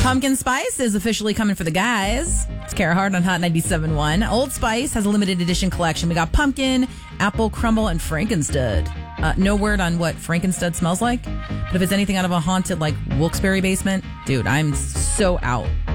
Pumpkin Spice is officially coming for the guys. It's Kara Hart on Hot 97.1. Old Spice has a limited edition collection. We got pumpkin, apple crumble, and Frankenstud. No word on what Frankenstud smells like, but if it's anything out of a haunted, like, Wilkes-Barre basement, dude, I'm so out.